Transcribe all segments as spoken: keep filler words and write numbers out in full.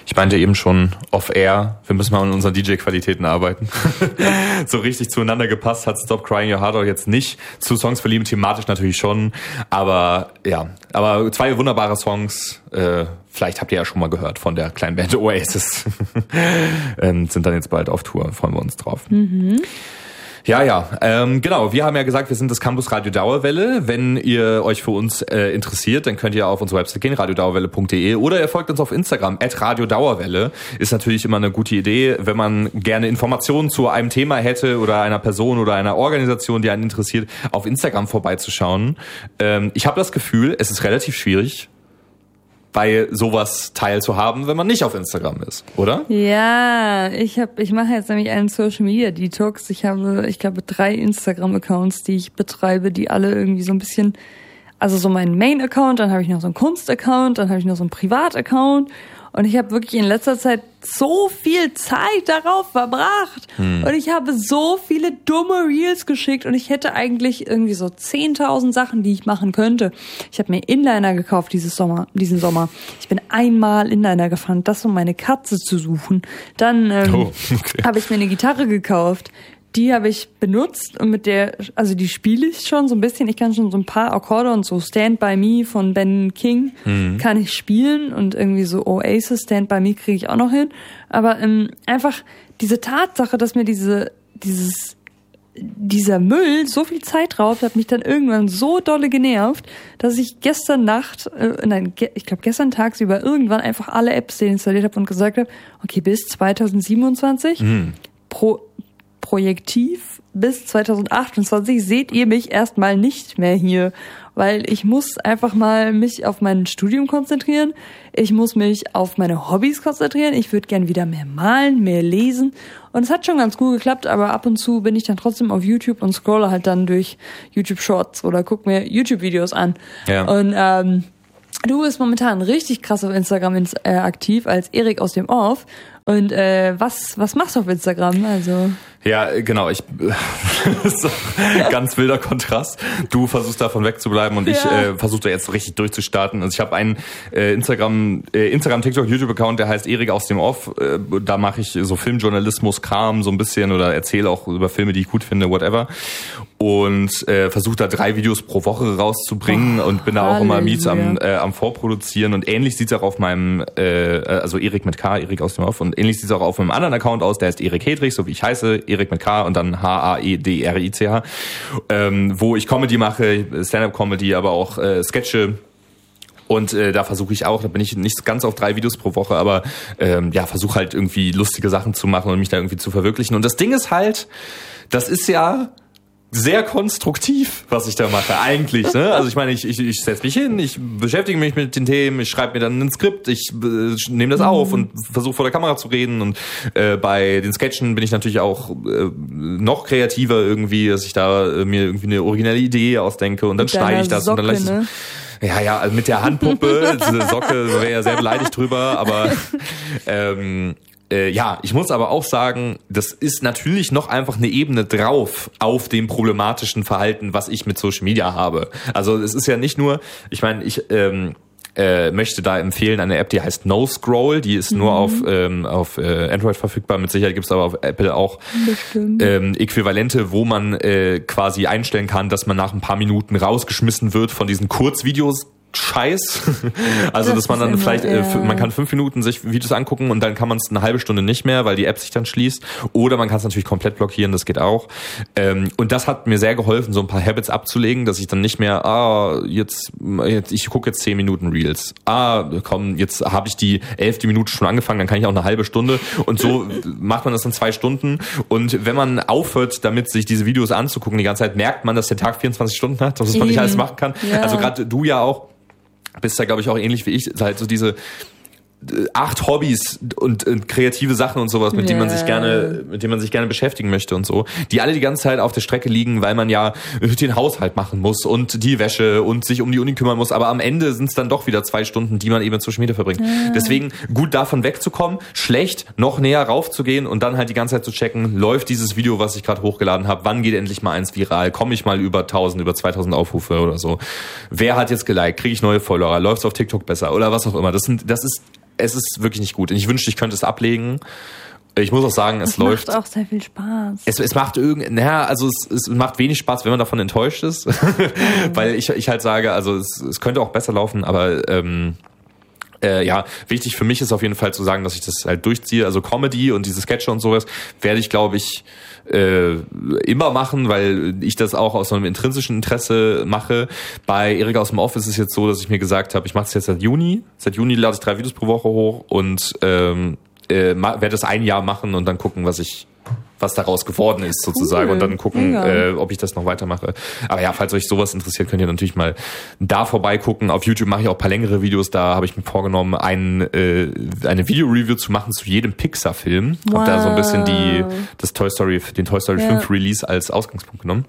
Ich meinte eben schon off-air, wir müssen mal an unseren D J-Qualitäten arbeiten. So richtig zueinander gepasst hat Stop Crying Your Heart Out jetzt nicht. Zu Songs verlieben thematisch natürlich schon, aber ja, aber zwei wunderbare Songs, äh, vielleicht habt ihr ja schon mal gehört von der kleinen Band Oasis. ähm, sind dann jetzt bald auf Tour, freuen wir uns drauf. Mhm. Ja, ja, ähm, genau. Wir haben ja gesagt, wir sind das Campus Radio Dauerwelle. Wenn ihr euch für uns äh, interessiert, dann könnt ihr auf unsere Website gehen, radio dauerwelle punkt de, oder ihr folgt uns auf Instagram, at radio dauerwelle. Ist natürlich immer eine gute Idee, wenn man gerne Informationen zu einem Thema hätte oder einer Person oder einer Organisation, die einen interessiert, auf Instagram vorbeizuschauen. Ähm, ich habe das Gefühl, es ist relativ schwierig, bei sowas teilzuhaben, wenn man nicht auf Instagram ist, oder? Ja, ich habe, ich mache jetzt nämlich einen Social Media Detox. Ich habe, ich glaube, drei Instagram Accounts, die ich betreibe, die alle irgendwie so ein bisschen, also so meinen Main Account, dann habe ich noch so einen Kunst Account, dann habe ich noch so einen Privat Account. Und ich habe wirklich in letzter Zeit so viel Zeit darauf verbracht. Hm. Und ich habe so viele dumme Reels geschickt. Und ich hätte eigentlich irgendwie so zehntausend Sachen, die ich machen könnte. Ich habe mir Inliner gekauft dieses Sommer, diesen Sommer. Ich bin einmal Inliner gefahren, das um meine Katze zu suchen. Dann ähm, oh, okay. habe ich mir eine Gitarre gekauft. Die habe ich benutzt und mit der, also die spiele ich schon so ein bisschen. Ich kann schon so ein paar Akkorde und so Stand By Me von Ben King mhm. kann ich spielen und irgendwie so Oasis Stand By Me kriege ich auch noch hin. Aber ähm, einfach diese Tatsache, dass mir diese dieses dieser Müll so viel Zeit raubt, hat mich dann irgendwann so dolle genervt, dass ich gestern Nacht, äh, nein, ge- ich glaube gestern tagsüber irgendwann einfach alle Apps deinstalliert habe und gesagt habe, okay, bis zwanzig siebenundzwanzig mhm. pro Projektiv bis zwanzig achtundzwanzig seht ihr mich erstmal nicht mehr hier, weil ich muss einfach mal mich auf mein Studium konzentrieren, ich muss mich auf meine Hobbys konzentrieren, ich würde gern wieder mehr malen, mehr lesen und es hat schon ganz gut geklappt, aber ab und zu bin ich dann trotzdem auf YouTube und scrolle halt dann durch YouTube Shorts oder guck mir YouTube-Videos an. Ja. Und ähm, du bist momentan richtig krass auf Instagram ins, äh, aktiv als Erik aus dem Off. Und äh, was was machst du auf Instagram? Also ja, genau. Ich das ist ein ganz wilder Kontrast. Du versuchst davon wegzubleiben und ja. ich äh, versuche da jetzt so richtig durchzustarten. Also ich habe einen äh, Instagram, äh, Instagram, TikTok, YouTube-Account, der heißt Erik aus dem Off. Äh, da mache ich so Filmjournalismus-Kram so ein bisschen oder erzähle auch über Filme, die ich gut finde, whatever. Und äh, versuche da drei Videos pro Woche rauszubringen oh, und bin da auch immer mies am äh, am Vorproduzieren. Und ähnlich sieht's auch auf meinem, äh, also Erik mit K, Erik aus dem Off. Und ähnlich sieht's auch auf meinem anderen Account aus, der heißt Erik Hedrich, so wie ich heiße, Erik mit K und dann H A E D R I C H, ähm, wo ich Comedy mache, Stand-up-Comedy, aber auch äh, Sketche. Und äh, da versuche ich auch, da bin ich nicht ganz auf drei Videos pro Woche, aber ähm, ja, versuche halt irgendwie lustige Sachen zu machen und mich da irgendwie zu verwirklichen. Und das Ding ist halt, das ist ja sehr konstruktiv, was ich da mache, eigentlich. Ne? Also ich meine, ich, ich, ich setze mich hin, ich beschäftige mich mit den Themen, ich schreibe mir dann ein Skript, ich äh, nehme das auf und versuche vor der Kamera zu reden. Und äh, bei den Sketchen bin ich natürlich auch äh, noch kreativer irgendwie, dass ich da äh, mir irgendwie eine originelle Idee ausdenke und dann mit schneide ich das Socke, und dann lasse ich ne? Ja, ja, also mit der Handpuppe, diese Socke, wäre ja sehr beleidigt drüber, aber ähm, Äh, ja, ich muss aber auch sagen, das ist natürlich noch einfach eine Ebene drauf auf dem problematischen Verhalten, was ich mit Social Media habe. Also es ist ja nicht nur, ich meine, ich ähm, äh, möchte da empfehlen eine App, die heißt No Scroll, die ist mhm. nur auf ähm, auf äh, Android verfügbar, mit Sicherheit gibt's aber auf Apple auch ähm, Äquivalente, wo man äh, quasi einstellen kann, dass man nach ein paar Minuten rausgeschmissen wird von diesen Kurzvideos. Scheiß. Also, das dass man dann immer, vielleicht, äh, man kann fünf Minuten sich Videos angucken und dann kann man es eine halbe Stunde nicht mehr, weil die App sich dann schließt. Oder man kann es natürlich komplett blockieren, das geht auch. Ähm, und das hat mir sehr geholfen, so ein paar Habits abzulegen, dass ich dann nicht mehr, ah, jetzt, jetzt ich gucke jetzt zehn Minuten Reels. Ah, komm, jetzt habe ich die elfte Minute schon angefangen, dann kann ich auch eine halbe Stunde. Und so macht man das dann zwei Stunden. Und wenn man aufhört, damit sich diese Videos anzugucken die ganze Zeit, merkt man, dass der Tag vierundzwanzig Stunden hat, dass man nicht alles machen kann. Ja. Also gerade du ja auch, bist ja, glaube ich, auch ähnlich wie ich, halt so diese acht Hobbys und, und kreative Sachen und sowas, mit yeah. denen man sich gerne, mit denen man sich gerne beschäftigen möchte und so, die alle die ganze Zeit auf der Strecke liegen, weil man ja den Haushalt machen muss und die Wäsche und sich um die Uni kümmern muss, aber am Ende sind es dann doch wieder zwei Stunden, die man eben zur Schmiede verbringt. Yeah. Deswegen gut davon wegzukommen, schlecht noch näher raufzugehen und dann halt die ganze Zeit zu checken, läuft dieses Video, was ich gerade hochgeladen habe, wann geht endlich mal eins viral, komme ich mal über tausend, über zweitausend Aufrufe oder so. Wer hat jetzt geliked, kriege ich neue Follower, läuft's auf TikTok besser oder was auch immer. Das sind, das ist es ist wirklich nicht gut. Und ich wünschte, ich könnte es ablegen. Ich muss auch sagen, es, es läuft. Es macht auch sehr viel Spaß. Es, es macht irgend, naja, also es, es macht wenig Spaß, wenn man davon enttäuscht ist. Mhm. Weil ich, ich halt sage, also es, es könnte auch besser laufen, aber ähm, Äh, ja, wichtig für mich ist auf jeden Fall zu sagen, dass ich das halt durchziehe. Also Comedy und diese Sketche und sowas werde ich, glaube ich, äh, immer machen, weil ich das auch aus einem intrinsischen Interesse mache. Bei Erika aus dem Office ist es jetzt so, dass ich mir gesagt habe, ich mache es jetzt seit Juni. Seit Juni lade ich drei Videos pro Woche hoch und ähm, äh, werde das ein Jahr machen und dann gucken, was ich was daraus geworden ist sozusagen cool. Und dann gucken, ja. äh, ob ich das noch weitermache. Aber ja, falls euch sowas interessiert, könnt ihr natürlich mal da vorbeigucken. Auf YouTube mache ich auch ein paar längere Videos. Da habe ich mir vorgenommen, ein, äh, eine Video-Review zu machen zu jedem Pixar-Film. Wow. Habe da so ein bisschen die das Toy Story, den Toy Story ja. fünf Release als Ausgangspunkt genommen.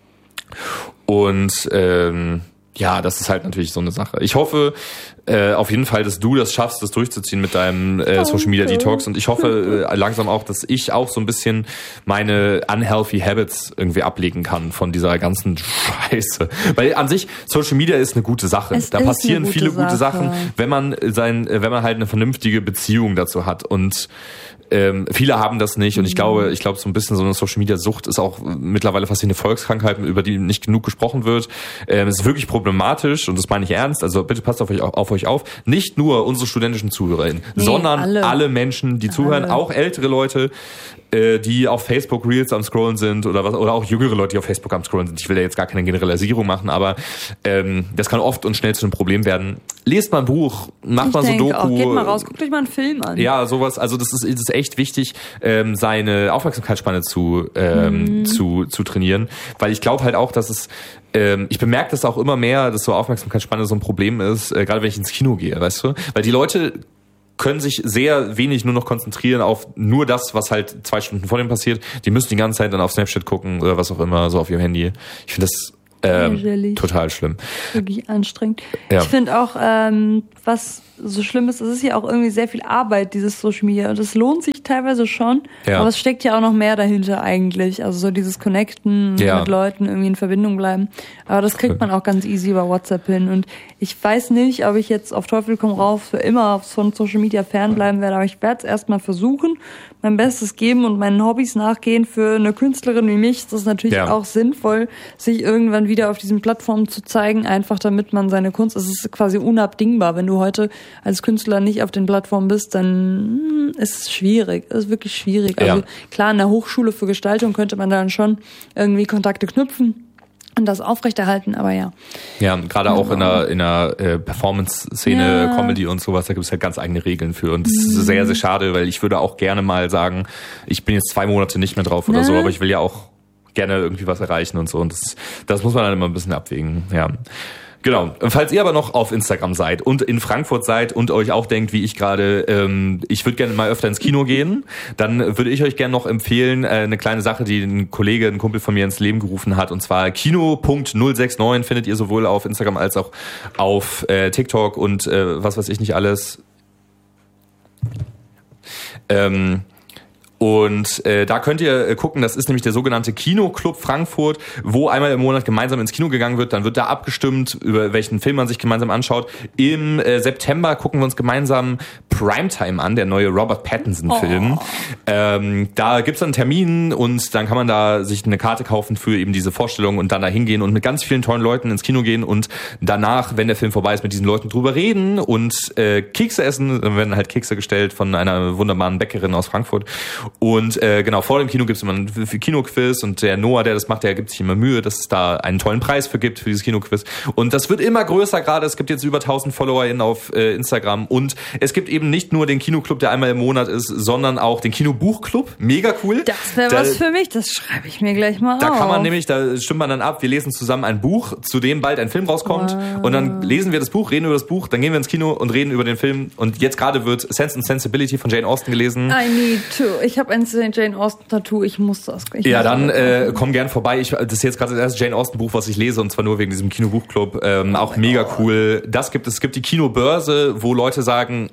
Und ähm, ja, das ist halt natürlich so eine Sache. Ich hoffe äh, auf jeden Fall, dass du das schaffst, das durchzuziehen mit deinem äh, Social Media Detox. Und ich hoffe äh, langsam auch, dass ich auch so ein bisschen meine unhealthy Habits irgendwie ablegen kann von dieser ganzen Scheiße. Weil an sich Social Media ist eine gute Sache. Es da passieren gute viele Sache. gute Sachen, wenn man sein, wenn man halt eine vernünftige Beziehung dazu hat. Und Ähm, viele haben das nicht und ich glaube, ich glaube so ein bisschen so eine Social Media Sucht ist auch mittlerweile fast eine Volkskrankheit, über die nicht genug gesprochen wird. Ähm, es ist wirklich problematisch und das meine ich ernst. Also bitte passt auf euch auf, euch auf. Nicht nur unsere studentischen ZuhörerInnen, nee, sondern alle. alle Menschen, die zuhören, alle. Auch ältere Leute, äh, die auf Facebook Reels am Scrollen sind oder was, oder auch jüngere Leute, die auf Facebook am Scrollen sind. Ich will ja jetzt gar keine Generalisierung machen, aber ähm, das kann oft und schnell zu einem Problem werden. Lest mal ein Buch, macht ich mal so Doku. Auch. Geht mal raus, guckt euch mal einen Film an. Ja, sowas. Also das ist, das ist echt wichtig, ähm, seine Aufmerksamkeitsspanne zu ähm, mhm. zu zu trainieren, weil ich glaube halt auch, dass es ähm, ich bemerke das auch immer mehr, dass so Aufmerksamkeitsspanne so ein Problem ist, äh, gerade wenn ich ins Kino gehe, weißt du? Weil die Leute können sich sehr wenig nur noch konzentrieren auf nur das, was halt zwei Stunden vor dem passiert. Die müssen die ganze Zeit dann auf Snapchat gucken oder was auch immer, so auf ihrem Handy. Ich finde das ähm, total schlimm. Wirklich anstrengend. Ja. Ich finde auch, ähm, was so schlimm ist, es ist ja auch irgendwie sehr viel Arbeit, dieses Social Media. Und es lohnt sich teilweise schon, ja. aber es steckt ja auch noch mehr dahinter eigentlich. Also so dieses Connecten, ja. mit Leuten irgendwie in Verbindung bleiben. Aber das kriegt man auch ganz easy über WhatsApp hin. Und ich weiß nicht, ob ich jetzt auf Teufel komm rauf für immer von Social Media fernbleiben werde, aber ich werde es erstmal versuchen, mein Bestes geben und meinen Hobbys nachgehen. Für eine Künstlerin wie mich ist das natürlich ja. auch sinnvoll, sich irgendwann wieder auf diesen Plattformen zu zeigen, einfach damit man seine Kunst, es ist quasi unabdingbar. Wenn du heute als Künstler nicht auf den Plattformen bist, dann ist es schwierig, es ist wirklich schwierig. Also ja. klar, in der Hochschule für Gestaltung könnte man dann schon irgendwie Kontakte knüpfen und das aufrechterhalten, aber ja. Ja, gerade auch in der, in der äh, Performance-Szene, ja. Comedy und sowas, da gibt es halt ganz eigene Regeln für und das ist mhm. sehr, sehr schade, weil ich würde auch gerne mal sagen, ich bin jetzt zwei Monate nicht mehr drauf oder ne? so, aber ich will ja auch gerne irgendwie was erreichen und so und das, das muss man dann immer ein bisschen abwägen, ja. Genau. Falls ihr aber noch auf Instagram seid und in Frankfurt seid und euch auch denkt, wie ich gerade, ähm, ich würde gerne mal öfter ins Kino gehen, dann würde ich euch gerne noch empfehlen, äh, eine kleine Sache, die ein Kollege, ein Kumpel von mir ins Leben gerufen hat, und zwar Kino Punkt null sechs neun findet ihr sowohl auf Instagram als auch auf äh, TikTok und äh, was weiß ich nicht alles. Ähm... Und äh, da könnt ihr äh, gucken, das ist nämlich der sogenannte Kinoclub Frankfurt, wo einmal im Monat gemeinsam ins Kino gegangen wird. Dann wird da abgestimmt, über welchen Film man sich gemeinsam anschaut. Im äh, September gucken wir uns gemeinsam Primetime an, der neue Robert Pattinson-Film. Oh. Ähm, da gibt's dann einen Termin und dann kann man da sich eine Karte kaufen für eben diese Vorstellung und dann da hingehen und mit ganz vielen tollen Leuten ins Kino gehen und danach, wenn der Film vorbei ist, mit diesen Leuten drüber reden und äh, Kekse essen. Dann werden halt Kekse gestellt von einer wunderbaren Bäckerin aus Frankfurt. Und äh, genau, vor dem Kino gibt's immer ein Kinoquiz und der Noah, der das macht, der gibt sich immer Mühe, dass es da einen tollen Preis für gibt, für dieses Kinoquiz. Und das wird immer größer gerade. Es gibt jetzt über tausend FollowerInnen auf äh, Instagram und es gibt eben nicht nur den Kinoclub, der einmal im Monat ist, sondern auch den Kinobuchclub. Mega cool. Das wäre was für mich, das schreibe ich mir gleich mal da auf. Da kann man nämlich, da stimmt man dann ab, wir lesen zusammen ein Buch, zu dem bald ein Film rauskommt wow. und dann lesen wir das Buch, reden über das Buch, dann gehen wir ins Kino und reden über den Film und jetzt gerade wird Sense and Sensibility von Jane Austen gelesen. I need to. Ich habe ein Jane Austen-Tattoo, ich muss das. Ich ja, muss dann das äh, komm gern vorbei. Ich, das ist jetzt gerade das erste Jane Austen-Buch, was ich lese, und zwar nur wegen diesem Kinobuchclub. Ähm, oh auch mega God. cool. Das gibt es. Es gibt die Kinobörse, wo Leute sagen, ich möchte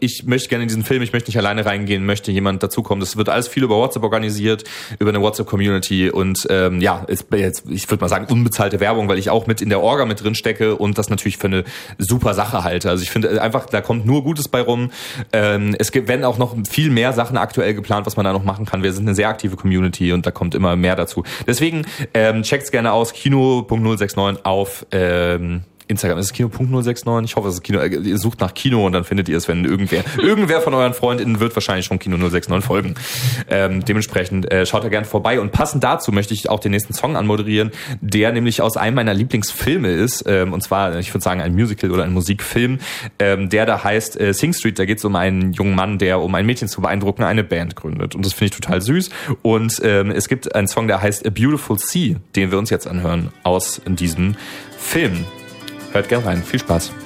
möchte gerne in diesen Film, ich möchte nicht alleine reingehen, möchte jemand dazukommen. Das wird alles viel über WhatsApp organisiert, über eine WhatsApp-Community und ähm, ja, ist jetzt, ich würde mal sagen, unbezahlte Werbung, weil ich auch mit in der Orga mit drin stecke und das natürlich für eine super Sache halte. Also ich finde einfach, da kommt nur Gutes bei rum. Ähm, es gibt, werden auch noch viel mehr Sachen aktuell geplant, was man da noch machen kann. Wir sind eine sehr aktive Community und da kommt immer mehr dazu. Deswegen ähm, checkt's gerne aus, kino Punkt null sechs neun auf ähm, Instagram. Ist es kino Punkt null sechs neun? Ich hoffe, es ist Kino. Ihr sucht nach Kino und dann findet ihr es, wenn irgendwer, irgendwer von euren FreundInnen wird wahrscheinlich schon Kino null sechs neun folgen. Ähm, dementsprechend äh, schaut da gerne vorbei. Und passend dazu möchte ich auch den nächsten Song anmoderieren, der nämlich aus einem meiner Lieblingsfilme ist. Ähm, und zwar, ich würde sagen, ein Musical oder ein Musikfilm, ähm, der da heißt äh, Sing Street. Da geht es um einen jungen Mann, der, um ein Mädchen zu beeindrucken, eine Band gründet. Und das finde ich total süß. Und ähm, es gibt einen Song, der heißt A Beautiful Sea, den wir uns jetzt anhören aus diesem Film. Hört gern rein. Viel Spaß.